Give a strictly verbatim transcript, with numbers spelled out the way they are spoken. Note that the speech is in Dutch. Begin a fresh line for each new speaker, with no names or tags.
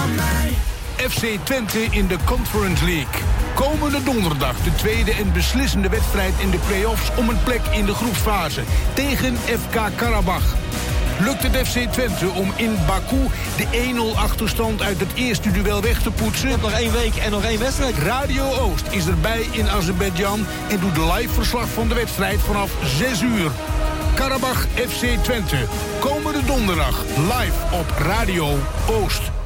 van mij.
F C Twente in de Conference League. Komende donderdag de tweede en beslissende wedstrijd in de play-offs om een plek in de groepsfase tegen F K Karabach. Lukt het F C Twente om in Baku de één nul achterstand uit het eerste duel weg te poetsen?
Nog één week en nog één wedstrijd.
Radio Oost is erbij in Azerbeidzjan en doet de live verslag van de wedstrijd vanaf zes uur. Karabach F C Twente, komende donderdag live op Radio Oost.